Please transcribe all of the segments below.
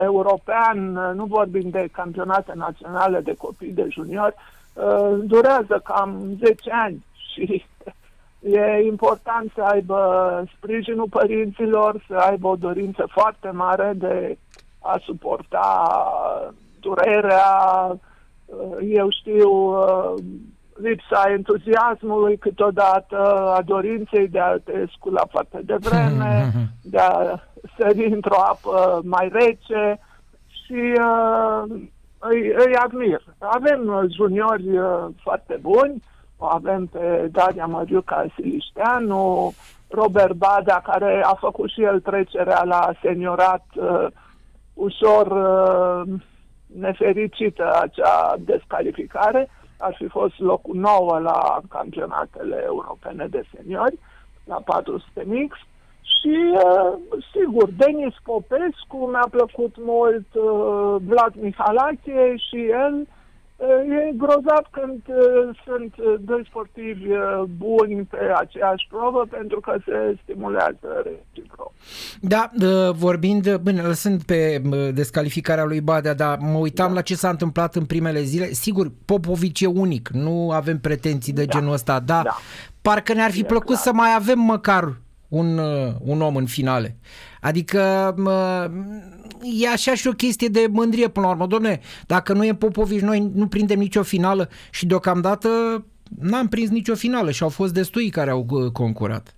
european, nu vorbim de campionate naționale de copii, de juniori, durează cam 10 ani și e important să aibă sprijinul părinților, să aibă o dorință foarte mare de a suporta durerea, eu știu, lipsa entuziasmului câteodată, a dorinței de a te scula foarte devreme, de a sări într-o apă mai rece și îi admir. Avem juniori foarte buni, o avem pe Daria Măriuca Silișteanu, Robert Badea, care a făcut și el trecerea la seniorat ușor nefericită, acea descalificare. Ar fi fost locul 9 la campionatele europene de seniori, la 400 mix. Și, sigur, Denis Popescu mi-a plăcut mult, Vlad Mihalache și el. E grozav când sunt doi sportivi buni pe aceeași probă, pentru că se stimulează reciproc. Da, vorbind, bine, lăsând pe descalificarea lui Badea, dar mă uitam la ce s-a întâmplat în primele zile. Sigur, Popovici e unic, nu avem pretenții de genul ăsta, dar parcă ne-ar fi plăcut să mai avem măcar un om în finale. Adică e așa și o chestie de mândrie până la urmă. Dom'le, dacă nu e Popovici, noi nu prindem nicio finală și deocamdată n-am prins nicio finală și au fost destui care au concurat.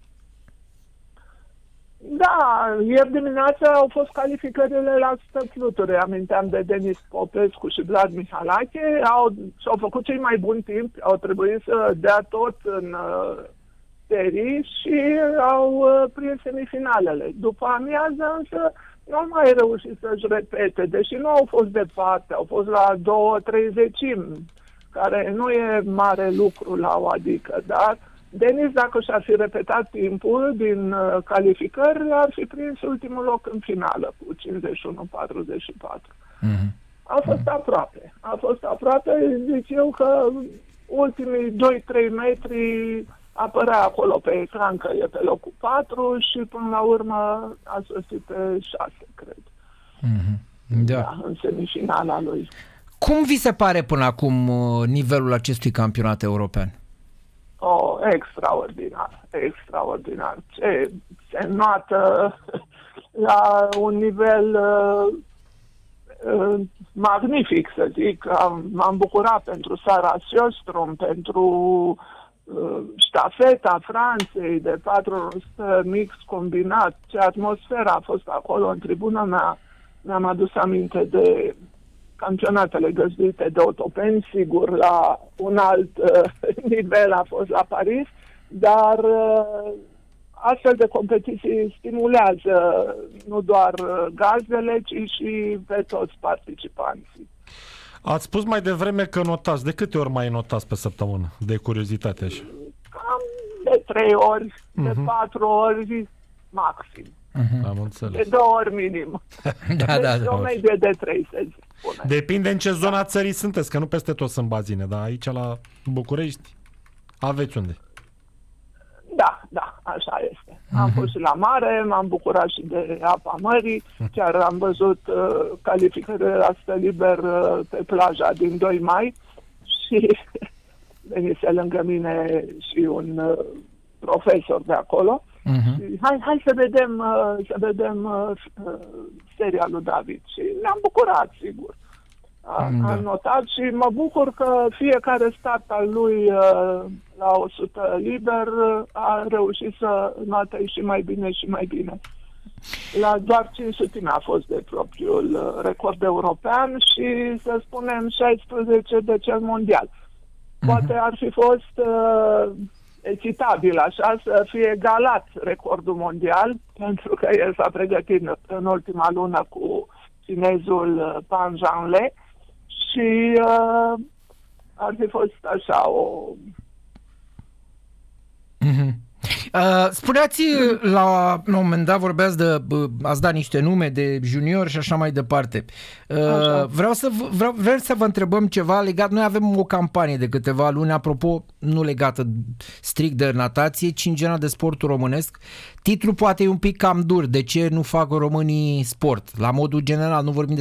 Da, ieri dimineața au fost calificările la stăpluturi. Aminteam de Denis Popescu și Vlad Mihalache. Și-au făcut cei mai buni timp, au trebuit să dea tot în serii și au prins semifinalele. După amiază însă nu au mai reușit să-și repete, deși nu au fost departe, au fost la 2/30, care nu e mare lucru la o adică, dar Denis, dacă și-ar fi repetat timpul din calificări, ar fi prins ultimul loc în finală cu 51-44. A fost aproape, zic eu că ultimii 2-3 metri apărea acolo pe ecran că e pe locul 4 și până la urmă a sosit pe 6, cred. Da, în semifinala lui. Cum vi se pare până acum nivelul acestui campionat european? Extraordinar. Se notă la un nivel magnific, să zic. M-am bucurat pentru Sara Sjöström, pentru ștafeta Franței de 400 mix combinat. Ce atmosferă a fost acolo în tribună. Mi-am adus aminte de campionatele găzduite de otopeni, sigur, la un alt nivel a fost la Paris, dar astfel de competiții stimulează nu doar gazdele, ci și pe toți participanții. Ați spus mai devreme că notați. De câte ori mai notați pe săptămână? De curiozitate așa. Cam de 3 ori, de 4 ori maxim. Am înțeles. De 2 ori minim. Deci o medie de 3, să zic. Depinde în ce zona țării sunteți, că nu peste tot sunt bazine, dar aici la București aveți unde? Da, așa este. Am fost și la mare, m-am bucurat și de apa mării, chiar am văzut calificările la stă liber pe plaja din 2 mai și venise lângă mine și un profesor de acolo. Și hai să vedem seria lui David. Și ne-am bucurat, sigur. Am notat și mă bucur că fiecare start al lui la 100 liber a reușit să note și mai bine și mai bine. La doar 500 a fost de propriul record european și, să spunem, 16 de cel mondial. Poate ar fi fost echitabil așa să fie egalat recordul mondial, pentru că el s-a pregătit în ultima lună cu chinezul Pan Zhangle și ar fi fost așa o... Spuneați la un moment dat, vorbeați ați dat niște nume de juniori și așa mai departe. Vreau să vă întrebăm ceva legat. Noi avem o campanie de câteva luni, apropo, nu legată strict de natație, ci în general de sportul românesc. Titlul poate e un pic cam dur. De ce nu fac românii sport? La modul general, nu vorbim